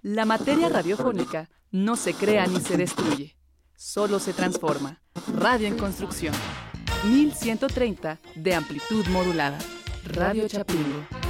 La materia radiofónica no se crea ni se destruye, solo se transforma. Radio en construcción. 1130 de amplitud modulada. Radio Chapingo.